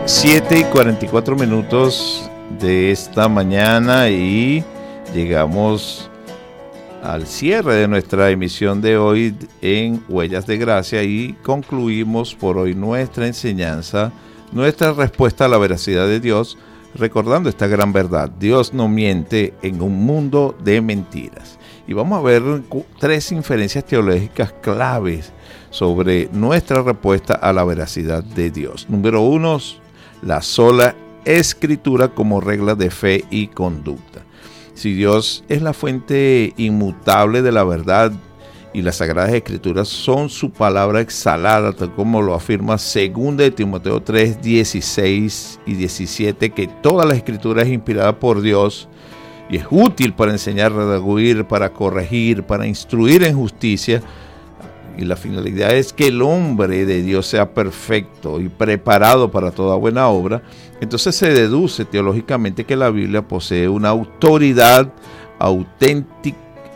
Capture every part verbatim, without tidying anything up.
siete y cuarenta y cuatro minutos de esta mañana y llegamos al cierre de nuestra emisión de hoy en Huellas de Gracia y concluimos por hoy nuestra enseñanza, nuestra respuesta a la veracidad de Dios, recordando esta gran verdad: Dios no miente en un mundo de mentiras. Y vamos a ver tres inferencias teológicas claves sobre nuestra respuesta a la veracidad de Dios. Número uno, la sola Escritura como regla de fe y conducta. Si Dios es la fuente inmutable de la verdad y las Sagradas Escrituras son su palabra exhalada, tal como lo afirma segunda de Timoteo tres, dieciséis y diecisiete, que toda la Escritura es inspirada por Dios y es útil para enseñar, redarguir, para corregir, para instruir en justicia. Y la finalidad es que el hombre de Dios sea perfecto y preparado para toda buena obra. Entonces se deduce teológicamente que la Biblia posee una autoridad auténtica,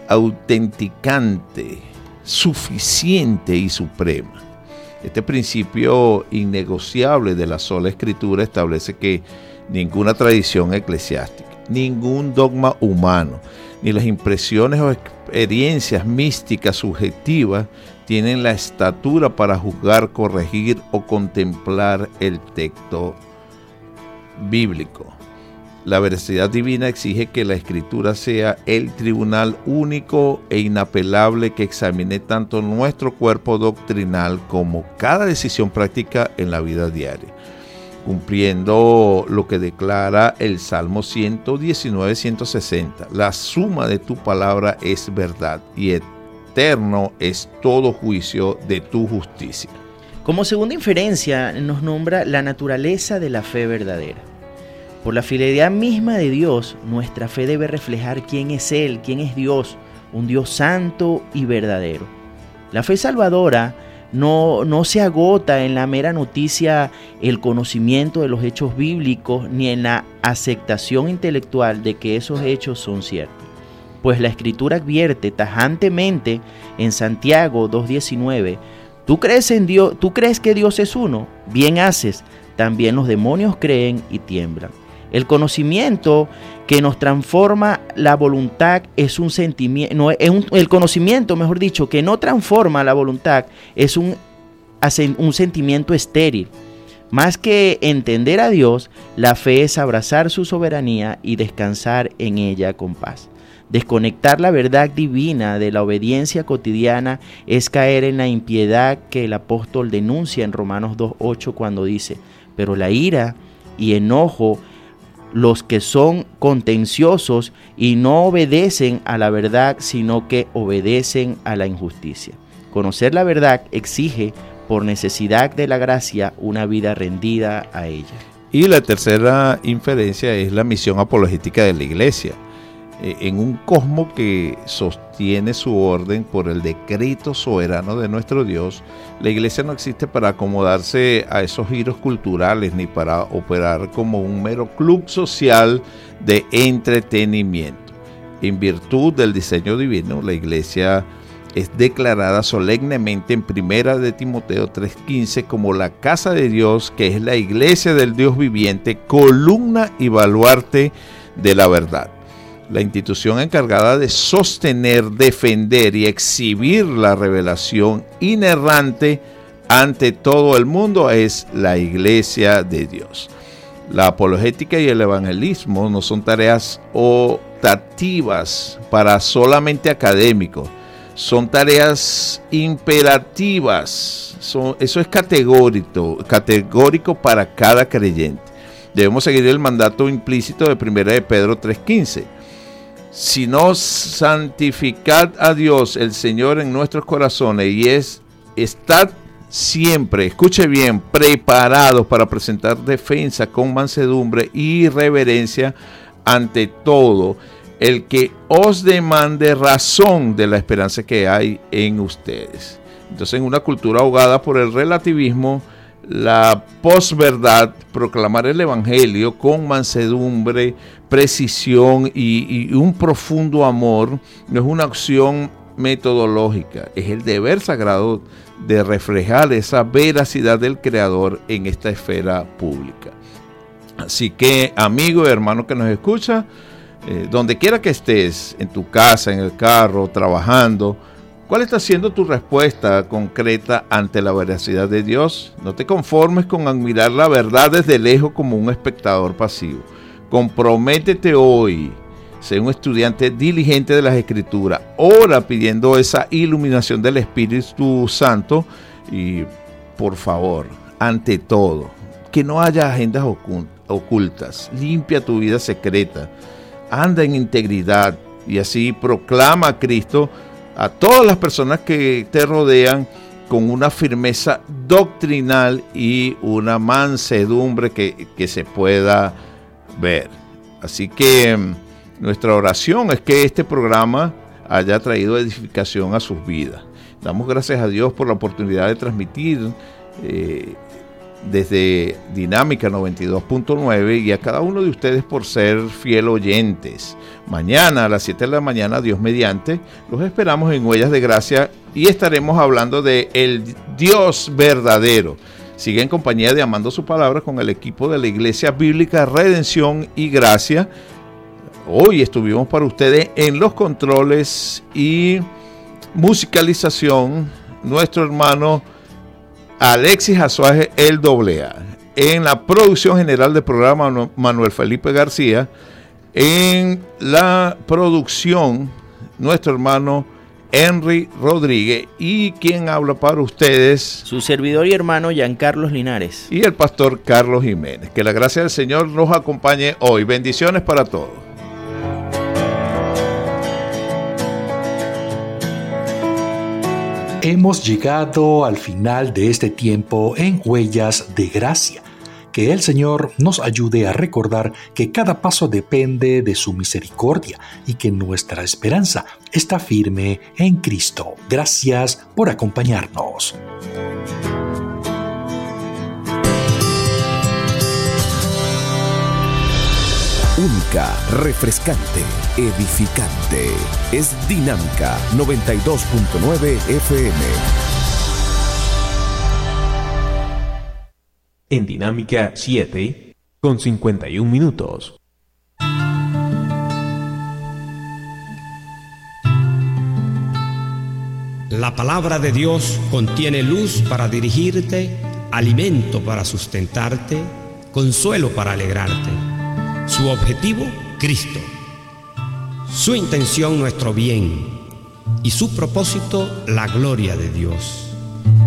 autenticante, suficiente y suprema. Este principio innegociable de la sola Escritura establece que ninguna tradición eclesiástica, ningún dogma humano, ni las impresiones o experiencias místicas subjetivas tienen la estatura para juzgar, corregir o contemplar el texto bíblico. La veracidad divina exige que la Escritura sea el tribunal único e inapelable que examine tanto nuestro cuerpo doctrinal como cada decisión práctica en la vida diaria, cumpliendo lo que declara el Salmo ciento diecinueve, ciento sesenta. La suma de tu palabra es verdad y eterno es todo juicio de tu justicia. Como segunda inferencia nos nombra la naturaleza de la fe verdadera. Por la fidelidad misma de Dios, nuestra fe debe reflejar quién es Él, quién es Dios, un Dios santo y verdadero. La fe salvadora no, no se agota en la mera noticia, el conocimiento de los hechos bíblicos, ni en la aceptación intelectual de que esos hechos son ciertos. Pues la Escritura advierte tajantemente en Santiago dos diecinueve, ¿tú crees en Dios, tú crees que Dios es uno? Bien haces, también los demonios creen y tiemblan. El conocimiento que nos transforma la voluntad es un sentimiento, no, es un, el conocimiento, mejor dicho, que no transforma la voluntad es un, un sentimiento estéril. Más que entender a Dios, la fe es abrazar su soberanía y descansar en ella con paz. Desconectar la verdad divina de la obediencia cotidiana es caer en la impiedad que el apóstol denuncia en Romanos dos ocho cuando dice: pero la ira y enojo, los que son contenciosos y no obedecen a la verdad, sino que obedecen a la injusticia. Conocer la verdad exige, por necesidad de la gracia, una vida rendida a ella. Y la tercera inferencia es la misión apologética de la Iglesia. En un cosmos que sostiene su orden por el decreto soberano de nuestro Dios, la Iglesia no existe para acomodarse a esos giros culturales ni para operar como un mero club social de entretenimiento. En virtud del diseño divino, la Iglesia es declarada solemnemente en primera de Timoteo tres quince como la casa de Dios, que es la Iglesia del Dios viviente, columna y baluarte de la verdad. La institución encargada de sostener, defender y exhibir la revelación inerrante ante todo el mundo es la Iglesia de Dios. La apologética y el evangelismo no son tareas optativas para solamente académicos, son tareas imperativas. Son, eso es categórico, categórico para cada creyente. Debemos seguir el mandato implícito de primera de Pedro tres quince. Sino santificad a Dios el Señor en nuestros corazones y es estad siempre, escuche bien, preparados para presentar defensa con mansedumbre y reverencia ante todo el que os demande razón de la esperanza que hay en ustedes. Entonces, en una cultura ahogada por el relativismo, la posverdad, proclamar el evangelio con mansedumbre, precisión y, y un profundo amor, no es una opción metodológica, es el deber sagrado de reflejar esa veracidad del Creador en esta esfera pública. Así que, amigo y hermano que nos escucha, eh, donde quiera que estés, en tu casa, en el carro, trabajando, ¿cuál está siendo tu respuesta concreta ante la veracidad de Dios? No te conformes con admirar la verdad desde lejos como un espectador pasivo. Comprométete hoy, sé un estudiante diligente de las Escrituras. Ora pidiendo esa iluminación del Espíritu Santo y, por favor, ante todo, que no haya agendas ocultas. Limpia tu vida secreta. Anda en integridad y así proclama a Cristo a todas las personas que te rodean con una firmeza doctrinal y una mansedumbre que, que se pueda ver. Así que nuestra oración es que este programa haya traído edificación a sus vidas. Damos gracias a Dios por la oportunidad de transmitir eh, desde Dinámica noventa y dos punto nueve y a cada uno de ustedes por ser fiel oyentes. Mañana a las siete de la mañana, Dios mediante, los esperamos en Huellas de Gracia y estaremos hablando de el Dios verdadero. Sigue en compañía de Amando Su Palabra con el equipo de la Iglesia Bíblica Redención y Gracia. Hoy estuvimos para ustedes en los controles y musicalización nuestro hermano Alexis Azuaje, el doble A. En la producción general del programa, Manuel Felipe García. En la producción, nuestro hermano Henry Rodríguez. Y quien habla para ustedes, su servidor y hermano Giancarlos Linares. Y el pastor Carlos Jiménez. Que la gracia del Señor nos acompañe hoy. Bendiciones para todos. Hemos llegado al final de este tiempo en Huellas de Gracia. Que el Señor nos ayude a recordar que cada paso depende de su misericordia y que nuestra esperanza está firme en Cristo. Gracias por acompañarnos. Única, refrescante, edificante. Es Dinámica noventa y dos punto nueve F M. En Dinámica siete, con cincuenta y un minutos. La palabra de Dios contiene luz para dirigirte, alimento para sustentarte, consuelo para alegrarte. Su objetivo, Cristo. Su intención, nuestro bien. Y su propósito, la gloria de Dios.